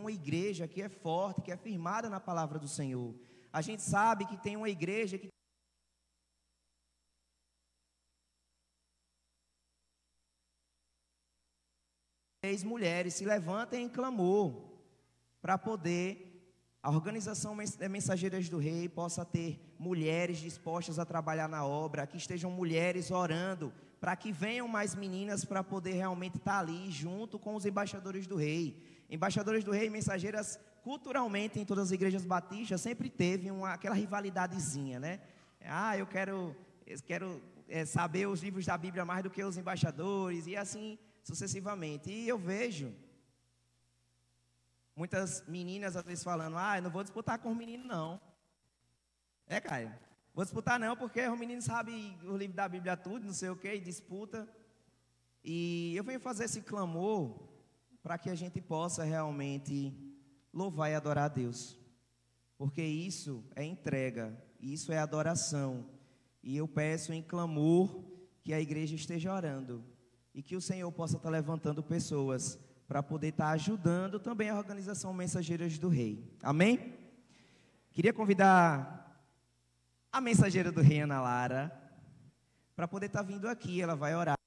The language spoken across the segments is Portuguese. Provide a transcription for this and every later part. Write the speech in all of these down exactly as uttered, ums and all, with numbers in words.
uma igreja que é forte, que é firmada na palavra do Senhor. A gente sabe que tem uma igreja que três mulheres se levantem em clamor para poder a organização Mensageiras do Rei possa ter mulheres dispostas a trabalhar na obra, que estejam mulheres orando, para que venham mais meninas para poder realmente estar ali junto com os embaixadores do Rei. Embaixadores do Rei e mensageiras, culturalmente, em todas as igrejas batistas, sempre teve uma, aquela rivalidadezinha, né? Ah, eu quero, eu quero é, saber os livros da Bíblia mais do que os embaixadores, e assim sucessivamente. E eu vejo muitas meninas às vezes falando, ah, eu não vou disputar com os meninos não. É, Caio? Vou disputar não, porque os meninos sabem o livro da Bíblia tudo, não sei o que, disputa. E eu venho fazer esse clamor para que a gente possa realmente louvar e adorar a Deus. Porque isso é entrega, isso é adoração. E eu peço em clamor que a igreja esteja orando. E que o Senhor possa estar levantando pessoas para poder estar ajudando também a organização Mensageiras do Rei. Amém? Queria convidar a Mensageira do Rei, Ana Lara, para poder estar vindo aqui. Ela vai orar.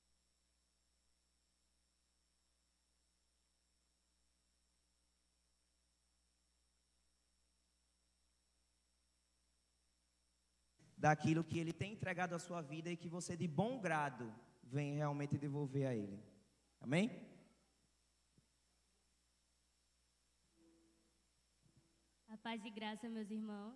Daquilo que Ele tem entregado à sua vida e que você de bom grado vem realmente devolver a Ele. Amém? A paz e graça, meus irmãos.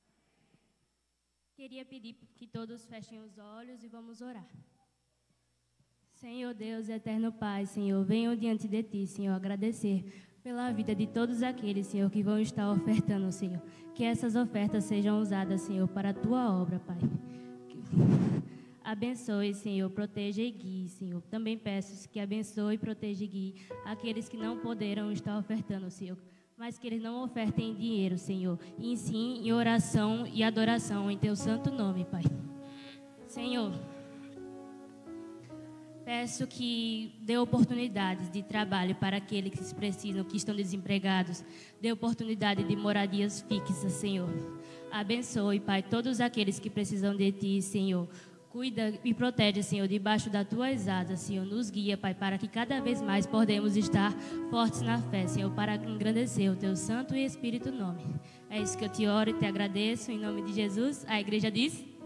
Queria pedir que todos fechem os olhos e vamos orar. Senhor Deus, eterno Pai, Senhor, venho diante de Ti, Senhor, agradecer pela vida de todos aqueles, Senhor, que vão estar ofertando, Senhor. Que essas ofertas sejam usadas, Senhor, para a Tua obra, Pai. Abençoe, Senhor, proteja e guie, Senhor. Também peço que abençoe, proteja e guie aqueles que não poderão estar ofertando, Senhor. Mas que eles não ofertem em dinheiro, Senhor, e sim em oração e adoração em Teu santo nome, Pai. Senhor, peço que dê oportunidades de trabalho para aqueles que precisam, que estão desempregados. Dê oportunidade de moradias fixas, Senhor. Abençoe, Pai, todos aqueles que precisam de Ti, Senhor. Cuida e protege, Senhor, debaixo das Tuas asas, Senhor. Nos guia, Pai, para que cada vez mais podemos estar fortes na fé, Senhor, para engrandecer o Teu santo e espírito nome. É isso que eu te oro e te agradeço, em nome de Jesus. A igreja diz...